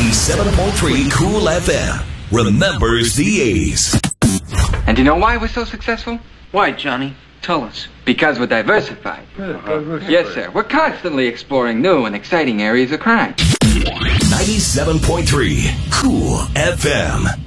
97.3 Cool FM remembers the A's. And do you know why we're so successful? Why, Johnny? Tell us. Because we're diversified. Yes, sir. We're constantly exploring new and exciting areas of crime. 97.3 Cool FM.